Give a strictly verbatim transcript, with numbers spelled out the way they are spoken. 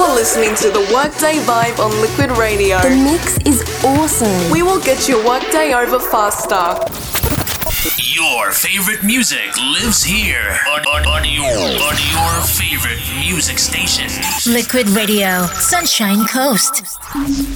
You're listening to the Workday Vibe on Liquid Radio. The mix is awesome. We will get your workday over faster. Your favorite music lives here on, on, on, your, on your favorite music station. Liquid Radio, Sunshine Coast.